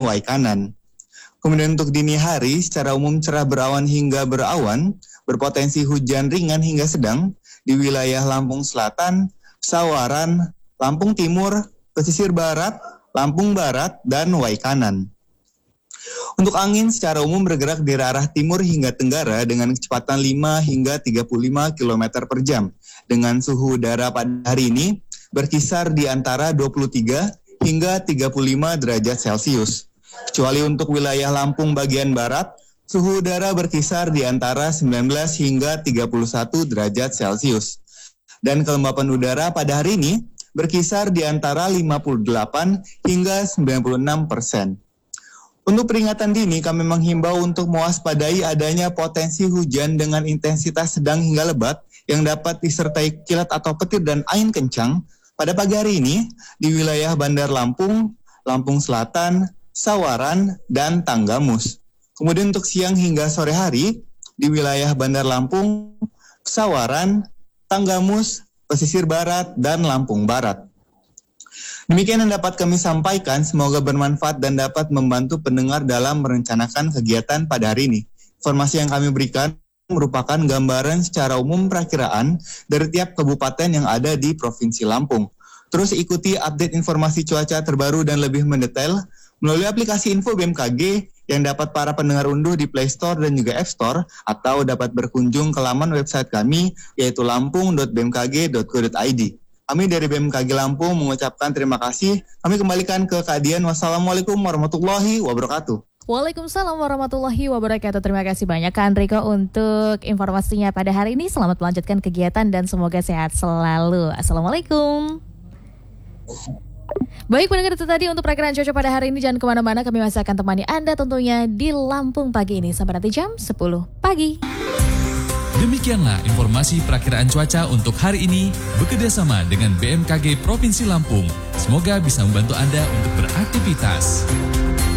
Waikanan. Kemudian untuk dini hari, secara umum cerah berawan hingga berawan, berpotensi hujan ringan hingga sedang di wilayah Lampung Selatan, Sawaran, Lampung Timur, pesisir barat, Lampung Barat, dan Waikanan. Untuk angin secara umum bergerak dari arah timur hingga tenggara dengan kecepatan 5 hingga 35 km per jam. Dengan suhu udara pada hari ini berkisar di antara 23 hingga 35 derajat Celcius. Kecuali untuk wilayah Lampung bagian barat, suhu udara berkisar di antara 19 hingga 31 derajat Celcius. Dan kelembapan udara pada hari ini berkisar di antara 58 hingga 96%. Untuk peringatan dini, kami menghimbau untuk mewaspadai adanya potensi hujan dengan intensitas sedang hingga lebat yang dapat disertai kilat atau petir dan angin kencang pada pagi hari ini di wilayah Bandar Lampung, Lampung Selatan, Sawaran, dan Tanggamus. Kemudian untuk siang hingga sore hari di wilayah Bandar Lampung, Sawaran, Tanggamus, pesisir barat, dan Lampung Barat. Demikian yang dapat kami sampaikan, semoga bermanfaat dan dapat membantu pendengar dalam merencanakan kegiatan pada hari ini. Informasi yang kami berikan merupakan gambaran secara umum perakiraan dari tiap kabupaten yang ada di Provinsi Lampung. Terus ikuti update informasi cuaca terbaru dan lebih mendetail melalui aplikasi Info BMKG yang dapat para pendengar unduh di Play Store dan juga App Store, atau dapat berkunjung ke laman website kami yaitu lampung.bmkg.go.id. Kami dari BMKG Lampung mengucapkan terima kasih. Kami kembalikan ke Kak Dian. Wassalamualaikum warahmatullahi wabarakatuh. Waalaikumsalam warahmatullahi wabarakatuh. Terima kasih banyak Kak Enrico untuk informasinya pada hari ini. Selamat melanjutkan kegiatan dan semoga sehat selalu. Assalamualaikum. Baik pendengar, itu tadi untuk perakiraan cuaca pada hari ini. Jangan kemana-mana, kami masih akan temani Anda tentunya di Lampung pagi ini sampai nanti jam 10 pagi. Demikianlah informasi perakiraan cuaca untuk hari ini bekerjasama dengan BMKG Provinsi Lampung. Semoga bisa membantu Anda untuk beraktivitas.